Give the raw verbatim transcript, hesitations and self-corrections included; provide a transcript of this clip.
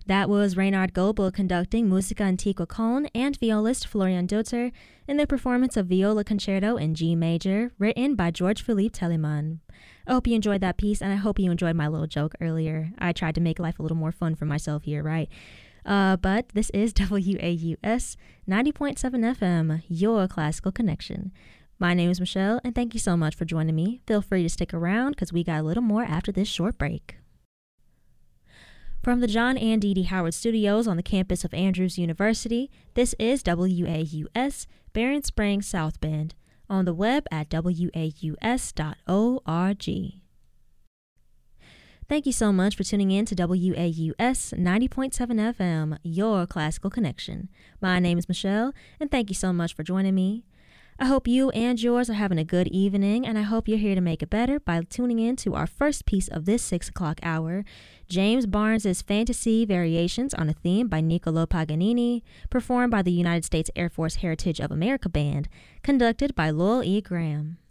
That was Reinhard Goebel conducting Musica Antiqua Köln and violist Florian Deuter in their performance of Viola Concerto in G major, written by George Philippe Telemann. I hope you enjoyed that piece, and I hope you enjoyed my little joke earlier. I tried to make life a little more fun for myself here, right? Uh, but this is W A U S ninety point seven F M, your classical connection. My name is Michelle, and thank you so much for joining me. Feel free to stick around because we got a little more after this short break. From the John and Dee Dee Howard Studios on the campus of Andrews University, this is W A U S, Barron Springs South Bend, on the web at W A U S dot org. Thank you so much for tuning in to W A U S ninety point seven F M, your classical connection. My name is Michelle, and thank you so much for joining me. I hope you and yours are having a good evening, and I hope you're here to make it better by tuning in to our first piece of this six o'clock hour, James Barnes's Fantasy Variations on a Theme by Niccolo Paganini, performed by the United States Air Force Heritage of America Band, conducted by Lowell E. Graham.